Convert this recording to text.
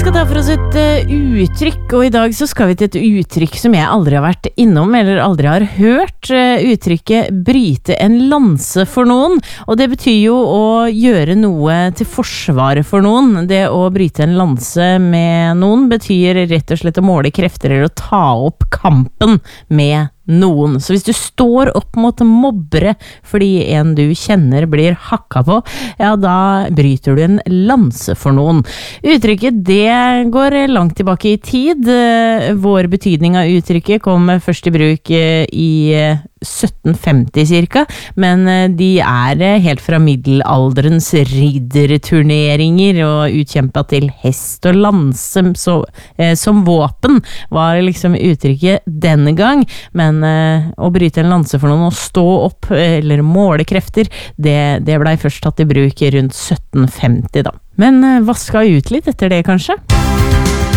skal ta for oss et uttrykk, og i dag så skal vi til et uttrykk som jeg aldri har vært innom, eller aldri har hørt. Uttrykket bryte en lanse for noen, og det betyr jo å gjøre noe til forsvaret for noen. Det å bryte en lanse med noen betyr rett og slett å måle krefter eller å ta opp kampen med noen. Så hvis du står opp mot mobbere fordi en du kjenner blir hakka på, ja, da bryter du en lanse for noen. Uttrykket det går langt tilbake i tid. Vår betydning av uttrykket kom først i bruk i 1750 cirka, men de helt fra middelalderens ridderturneringer og utkjempet til hest og lanse som våpen var liksom uttrykket denne gang, men å bryte en lanse for noen og stå opp eller måle krefter, det ble først tatt i bruk rundt 1750 da. Men vaska ut litt etter det kanskje?